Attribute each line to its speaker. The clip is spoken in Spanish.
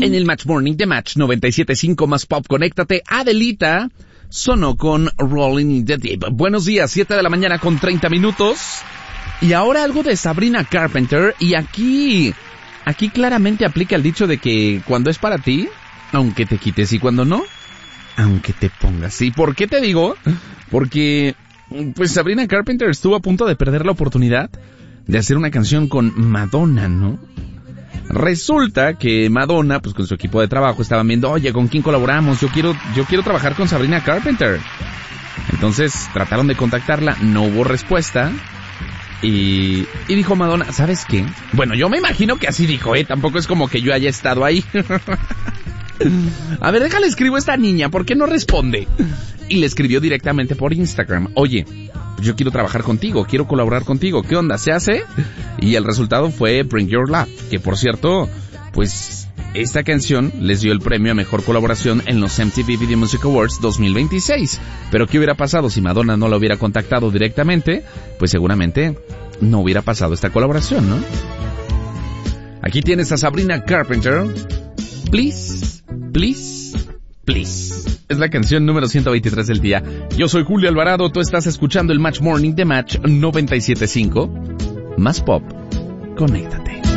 Speaker 1: En el Match Morning de Match 97.5 más Pop, conéctate. Adelita sonó con Rolling in the Deep. Buenos días, 7 de la mañana con 30 minutos. Y ahora algo de Sabrina Carpenter. Y aquí claramente aplica el dicho de que cuando es para ti, aunque te quites, y cuando no, aunque te pongas. ¿Y por qué te digo? Porque pues Sabrina Carpenter estuvo a punto de perder la oportunidad de hacer una canción con Madonna, ¿no? Resulta que Madonna, pues con su equipo de trabajo estaban viendo, oye, ¿con quién colaboramos? Yo quiero trabajar con Sabrina Carpenter. Entonces trataron de contactarla, no hubo respuesta. Y dijo Madonna, ¿sabes qué? Bueno, yo me imagino que así dijo, tampoco es como que yo haya estado ahí. A ver, déjale escribo a esta niña, ¿por qué no responde? Y le escribió directamente por Instagram, oye, yo quiero trabajar contigo, quiero colaborar contigo, ¿qué onda? ¿Se hace? Y el resultado fue Bring Your Love, que por cierto, pues esta canción les dio el premio a mejor colaboración en los MTV Video Music Awards 2026. Pero ¿qué hubiera pasado si Madonna no la hubiera contactado directamente? Pues seguramente no hubiera pasado esta colaboración, ¿no? Aquí tienes a Sabrina Carpenter. Please, please, please. Es la canción número 123 del día. Yo soy Julio Alvarado, tú estás escuchando el Match Morning de Match 97.5. Más Pop, conéctate.